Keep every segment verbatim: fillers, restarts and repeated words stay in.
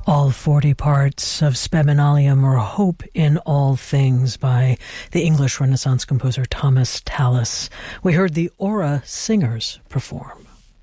All forty parts of Speminalium, or Hope in All Things, by the English Renaissance composer Thomas Tallis. We heard the Aura Singers perform.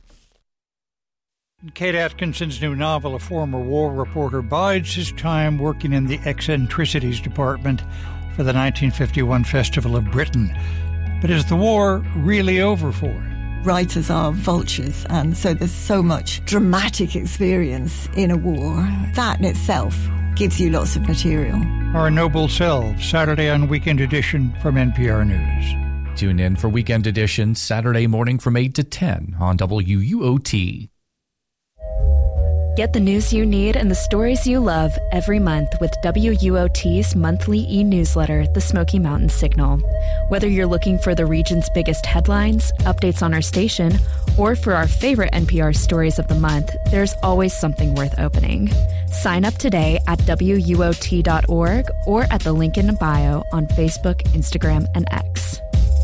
Kate Atkinson's new novel, a former war reporter, bides his time working in the eccentricities department for the nineteen fifty-one Festival of Britain. But is the war really over for him? Writers are vultures, and so there's so much dramatic experience in a war. That in itself gives you lots of material. Our Noble Selves, Saturday on Weekend Edition from N P R News. Tune in for Weekend Edition Saturday morning from eight to ten on W U O T. Get the news you need and the stories you love every month with W U O T's monthly e-newsletter, The Smoky Mountain Signal. Whether you're looking for the region's biggest headlines, updates on our station, or for our favorite N P R stories of the month, there's always something worth opening. Sign up today at W U O T dot org or at the link in bio on Facebook, Instagram, and X.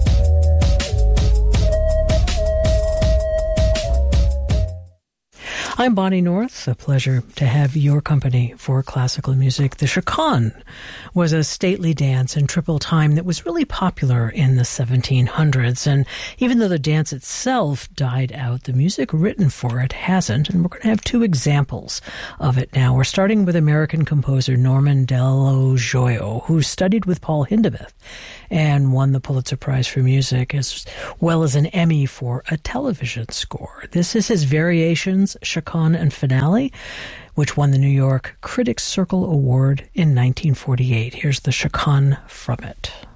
I'm Bonnie North. A pleasure to have your company for classical music. The chaconne was a stately dance in triple time that was really popular in the seventeen hundreds. And even though the dance itself died out, the music written for it hasn't. And we're going to have two examples of it now. We're starting with American composer Norman Dello Joio, who studied with Paul Hindemith and won the Pulitzer Prize for Music, as well as an Emmy for a television score. This is his Variations, Chaconne and Finale, which won the New York Critics Circle Award in nineteen forty-eight. Here's the chaconne from it.